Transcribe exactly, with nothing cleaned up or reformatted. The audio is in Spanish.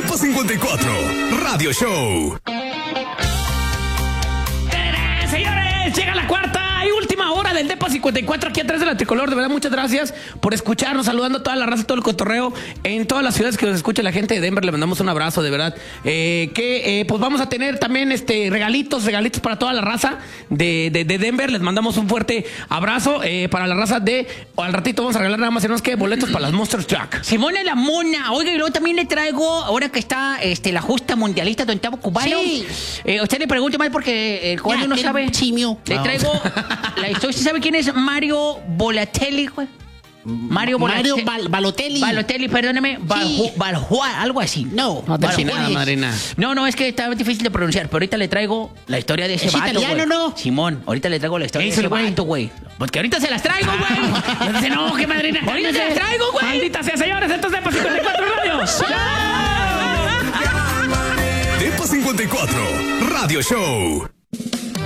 Depa cincuenta y cuatro, Radio Show. Señores, llega la cuarta y última hora del Depa cincuenta y cuatro aquí atrás de la Tricolor. De verdad, muchas gracias por escucharnos, saludando a toda la raza, todo el cotorreo en todas las ciudades que nos escucha la gente de Denver. Le mandamos un abrazo, de verdad. Eh, que eh, pues vamos a tener también este regalitos, regalitos para toda la raza de, de, de Denver. Les mandamos un fuerte abrazo eh, para la raza de... O al ratito vamos a regalar nada más y no más que boletos para las Monster Truck. Simona la Mona. Oiga, y luego también le traigo, ahora que está este, la justa mundialista donde estamos cubano. Sí. Eh, usted le pregunte mal porque el cubano Ya, no que sabe. chimio. Le No. traigo la historia. ¿Usted sabe quién es Mario Bolatelli, güey? Mario Mario Bolatelli. Bal- Balotelli. Balotelli, perdóneme. Sí. Baljua, algo así. No. No te Baljuárez. nada, madrina. No, no, es que está difícil de pronunciar, pero ahorita le traigo la historia de ese ¿Es vato, italiano, güey. no? Simón, ahorita le traigo la historia ¿Qué de hizo ese el güey? vato, güey. Porque ahorita se las traigo, Ah. güey. Dice, no, qué madrina. Ahorita se las traigo, güey. Maldita sea, señores. Esto es Depa cincuenta y cuatro Radio. Depa cincuenta y cuatro, Radio Show.